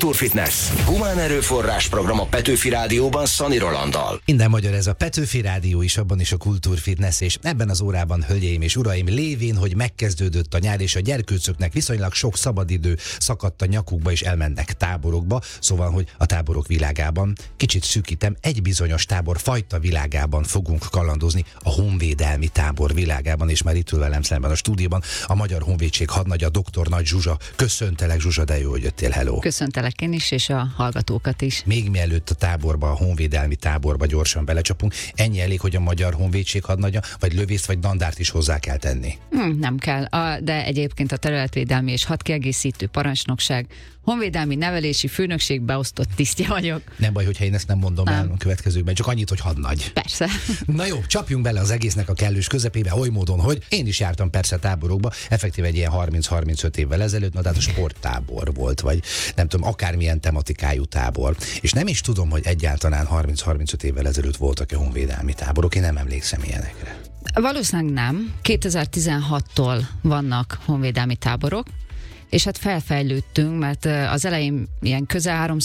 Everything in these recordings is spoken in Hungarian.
Kultúrfitness. Humán erőforrás program a Petőfi Rádióban Szani Rolanddal. Minden magyar ez a Petőfi Rádió is, abban is a Kultúrfitness, és ebben az órában, hölgyeim és uraim, lévén, hogy megkezdődött a nyár, és a gyerkőcöknek viszonylag sok szabadidő szakadt a nyakukba, és elmennek táborokba, szóval, hogy a táborok világában, kicsit szűkítem, egy bizonyos tábor fajta világában fogunk kalandozni, a honvédelmi tábor világában, és már itt ül velem szemben a stúdióban a Magyar Honvédség hadnagya, dr. Nagy Zsuzsa. Köszöntelek, Zsuzsa, de jó, hogy jöttél, hello. Köszöntelek én is, és a hallgatókat is. Még mielőtt a táborba, a honvédelmi táborba gyorsan belecsapunk, ennyi elég, hogy a Magyar Honvédség hadnagya, vagy lövészt, vagy dandárt is hozzá kell tenni? Nem kell, de egyébként a területvédelmi és hadkiegészítő parancsnokság, honvédelmi nevelési főnökség beosztott tisztje vagyok. Nem baj, hogyha én ezt nem mondom el a következőkben, csak annyit, hogy hadnagy. Persze. Na jó, csapjunk bele az egésznek a kellős közepébe, oly módon, hogy én is jártam persze táborokba, effektív egy ilyen 30-35 évvel ezelőtt, tehát a sporttábor volt, vagy nem tudom, akármilyen tematikájú tábor. És nem is tudom, hogy egyáltalán 30-35 évvel ezelőtt voltak-e honvédelmi táborok, én nem emlékszem ilyenekre. Valószínűleg nem. 2016-tól vannak honvédelmi táborok, és hát felfejlődtünk, mert az elején ilyen közel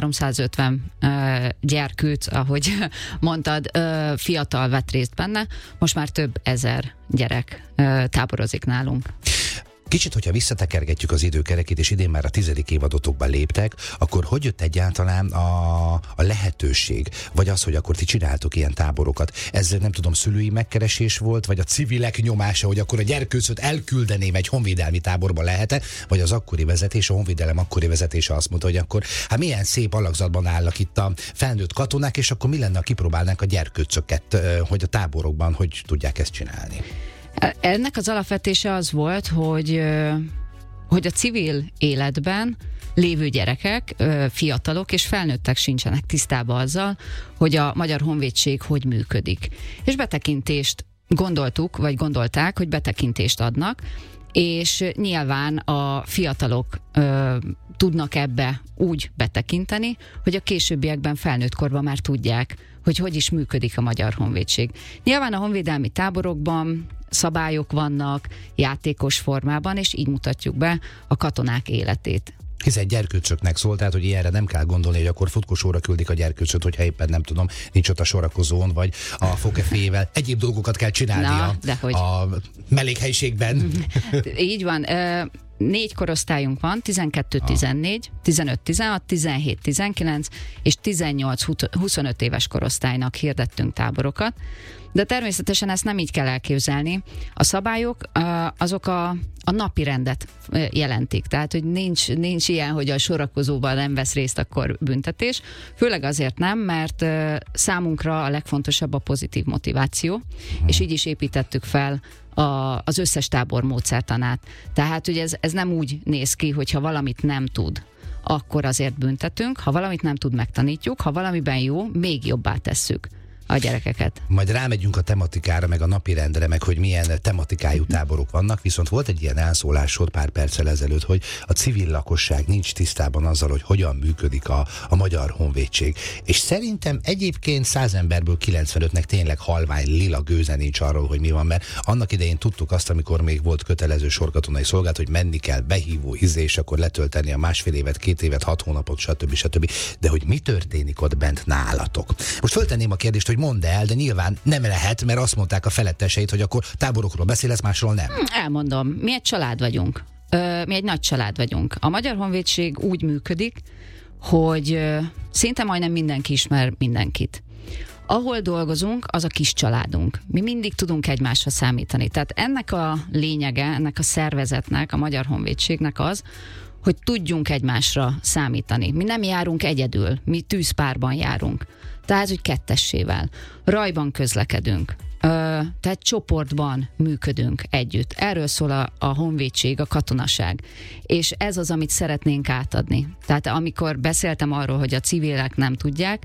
300-350 gyerkőc, ahogy mondtad, fiatal vett részt benne, most már több ezer gyerek táborozik nálunk. Kicsit, hogyha visszatekergetjük az időkerekét, és idén már a 10. évadotokban léptek, akkor hogy jött egyáltalán a lehetőség? Vagy az, hogy akkor ti csináltok ilyen táborokat? Ez nem tudom, szülői megkeresés volt, vagy a civilek nyomása, hogy akkor a gyerkőcöt elküldeném egy honvédelmi táborba, lehet-e? Vagy az akkori vezetés, a honvédelem akkori vezetése azt mondta, hogy akkor hát milyen szép alakzatban állnak itt a felnőtt katonák, és akkor mi lenne, ha kipróbálnánk a gyerkőcöket, hogy a táborokban hogy tudják ezt csinálni? Ennek az alapvetése az volt, hogy a civil életben lévő gyerekek, fiatalok és felnőttek sincsenek tisztában azzal, hogy a Magyar Honvédség hogy működik. És betekintést gondolták, hogy betekintést adnak, és nyilván a fiatalok tudnak ebbe úgy betekinteni, hogy a későbbiekben felnőtt korban már tudják, hogy is működik a Magyar Honvédség. Nyilván a honvédelmi táborokban szabályok vannak, játékos formában, és így mutatjuk be a katonák életét. Hiszen gyerkőcöknek szól, tehát hogy ilyenre nem kell gondolni, hogy akkor futkosóra küldik a gyerkőcöt, hogyha éppen nem tudom, nincs ott a sorakozón, vagy a fogkefével. Egyéb dolgokat kell csinálnia a mellékhelyiségben. Így van. 4 korosztályunk van, 12-14, 15-16, 17-19 és 18-25 éves korosztálynak hirdettünk táborokat. De természetesen ezt nem így kell elképzelni. A szabályok azok a napi rendet jelentik. Tehát, hogy nincs ilyen, hogy a sorakozóban nem vesz részt, akkor büntetés. Főleg azért nem, mert számunkra a legfontosabb a pozitív motiváció, és így is építettük fel az összes tábor módszertanát. Tehát, hogy ez nem úgy néz ki, hogyha valamit nem tud, akkor azért büntetünk, ha valamit nem tud, megtanítjuk, ha valamiben jó, még jobbá tesszük a gyerekeket. Majd rámegyünk a tematikára, meg a napirendre, meg hogy milyen tematikájú táborok vannak, viszont volt egy ilyen elszólásod pár perccel ezelőtt, hogy a civil lakosság nincs tisztában azzal, hogy hogyan működik a Magyar Honvédség. És szerintem egyébként 100 emberből 95-nek tényleg halvány lila gőze nincs arról, hogy mi van, mert annak idején tudtuk azt, amikor még volt kötelező sorkatonai szolgálat, hogy menni kell, behívó, és akkor letölteni a másfél évet, 2 évet, 6 hónapot, stb. De hogy mi történik ott bent nálatok? Most föltenném a kérdést, hogy mondd el, de nyilván nem lehet, mert azt mondták a feletteseit, hogy akkor táborokról beszélsz, másról nem. Elmondom, mi egy család vagyunk. Mi egy nagy család vagyunk. A Magyar Honvédség úgy működik, hogy szinte majdnem mindenki ismer mindenkit. Ahol dolgozunk, az a kis családunk. Mi mindig tudunk egymásra számítani. Tehát ennek a lényege, ennek a szervezetnek, a Magyar Honvédségnek az, hogy tudjunk egymásra számítani. Mi nem járunk egyedül, mi tűzpárban járunk. Tehát, hogy kettessével. Rajban közlekedünk. Tehát csoportban működünk együtt. Erről szól a honvédség, a katonaság. És ez az, amit szeretnénk átadni. Tehát amikor beszéltem arról, hogy a civilek nem tudják,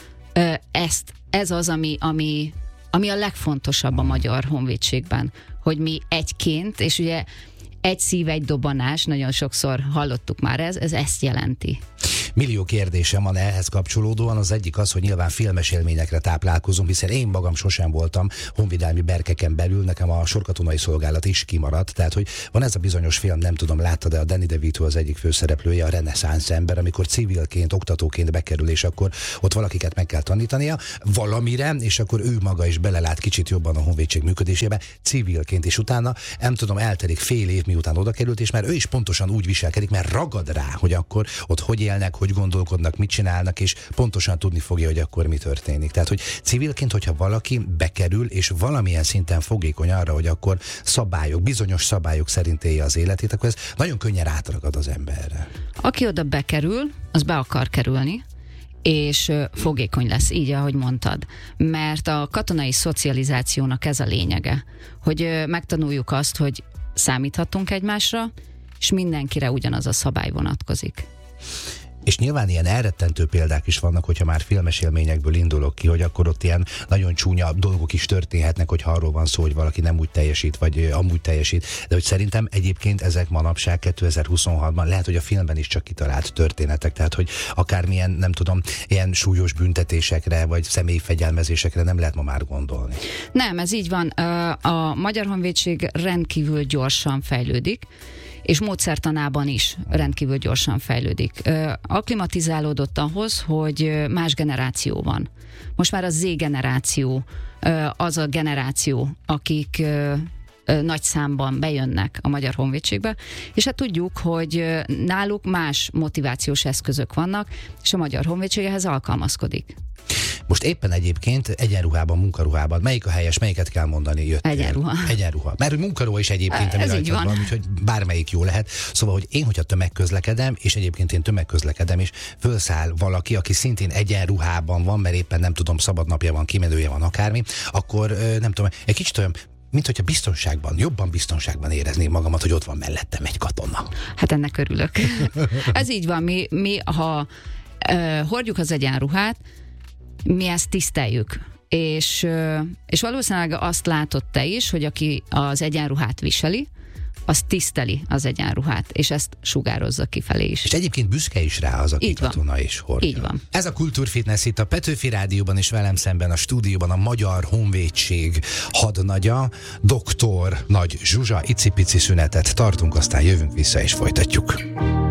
ez az, ami a legfontosabb a Magyar Honvédségben, hogy mi egyként, és ugye egy szív, egy dobbanás, nagyon sokszor hallottuk már ez ezt jelenti. Millió kérdésem van ehhez kapcsolódóan. Az egyik az, hogy nyilván filmes élményekre táplálkozom, hiszen én magam sosem voltam honvédelmi berkeken belül, nekem a sorkatonai szolgálat is kimaradt. Tehát, hogy van ez a bizonyos film, nem tudom, láttad, de a Danny DeVito az egyik főszereplője, a reneszánsz ember, amikor civilként, oktatóként bekerül, és akkor ott valakiket meg kell tanítania valamire, és akkor ő maga is belelát kicsit jobban a honvédség működésébe civilként, és utána nem tudom, eltelik fél év, miután oda került, és már ő is pontosan úgy viselkedik, mert ragad rá, hogy akkor ott hogy élnek, hogy gondolkodnak, mit csinálnak, és pontosan tudni fogja, hogy akkor mi történik. Tehát, hogy civilként, hogyha valaki bekerül, és valamilyen szinten fogékony arra, hogy akkor bizonyos szabályok szerint élje az életét, akkor ez nagyon könnyen átragad az emberre. Aki oda bekerül, az be akar kerülni, és fogékony lesz, így, ahogy mondtad. Mert a katonai szocializációnak ez a lényege, hogy megtanuljuk azt, hogy számíthatunk egymásra, és mindenkire ugyanaz a szabály vonatkozik. És nyilván ilyen elrettentő példák is vannak, hogyha már filmes élményekből indulok ki, hogy akkor ott ilyen nagyon csúnya dolgok is történhetnek, hogyha arról van szó, hogy valaki nem úgy teljesít, vagy amúgy teljesít. De hogy szerintem egyébként ezek manapság 2026-ban lehet, hogy a filmben is csak kitalált történetek, tehát hogy akármilyen, nem tudom, ilyen súlyos büntetésekre, vagy személyi fegyelmezésekre nem lehet ma már gondolni. Nem, ez így van. A Magyar Honvédség rendkívül gyorsan fejlődik, és módszertanában is rendkívül gyorsan fejlődik. Akklimatizálódott ahhoz, hogy más generáció van. Most már a Z generáció az a generáció, akik nagy számban bejönnek a Magyar Honvédségbe, és hát tudjuk, hogy náluk más motivációs eszközök vannak, és a Magyar Honvédség ehhez alkalmazkodik. Most éppen egyébként egyenruhában, munkaruhában, melyik a helyes, melyiket kell mondani? Egyenruha. Mert munkaruha is egyébként, ami rajtad van, úgyhogy bármelyik jó lehet. Szóval, hogy én, hogyha tömegközlekedem, és egyébként én tömegközlekedem, és fölszáll valaki, aki szintén egyenruhában van, mert éppen nem tudom, szabadnapja van, kimenője van, akármi, akkor nem tudom, egy kicsit olyan, mint hogyha jobban biztonságban érezném magamat, hogy ott van mellettem egy katona. Hát ennek örülök. Ez így van, mi ha hordjuk az egyenruhát, mi ezt tiszteljük. És valószínűleg azt látod te is, hogy aki az egyenruhát viseli, az tiszteli az egyenruhát, és ezt sugározza kifelé is. És egyébként büszke is rá az, aki katona is hordja. Így van. Ez a Kultúrfitness itt a Petőfi Rádióban, és velem szemben a stúdióban a Magyar Honvédség hadnagya, dr. Nagy Zsuzsa. Icipici szünetet tartunk, aztán jövünk vissza és folytatjuk.